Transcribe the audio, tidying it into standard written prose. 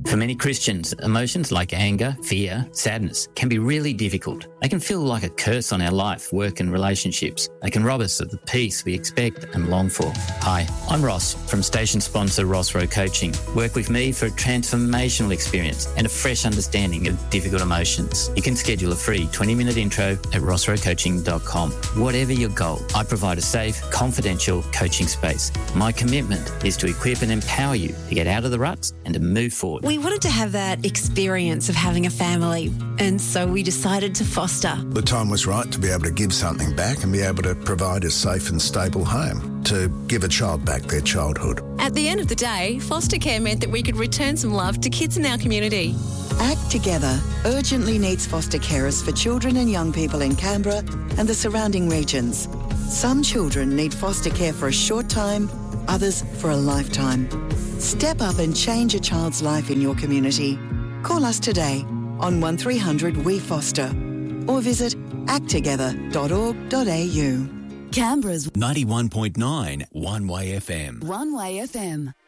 For many Christians, emotions like anger, fear, sadness can be really difficult. They can feel like a curse on our life, work and relationships. They can rob us of the peace we expect and long for. Hi, I'm Ross from station sponsor Ross Rowe Coaching. Work with me for a transformational experience and a fresh understanding of difficult emotions. You can schedule a free 20-minute intro at rossrowecoaching.com. Whatever your goal, I provide a safe, confidential coaching space. My commitment is to equip and empower you to get out of the ruts and to move forward. We wanted to have that experience of having a family, and so we decided to foster. The time was right to be able to give something back and be able to provide a safe and stable home, to give a child back their childhood. At the end of the day, foster care meant that we could return some love to kids in our community. Act Together urgently needs foster carers for children and young people in Canberra and the surrounding regions. Some children need foster care for a short time, others for a lifetime. Step up and change a child's life in your community. Call us today on 1300 We Foster or visit acttogether.org.au. Canberra's 91.9 One Way FM. One Way FM.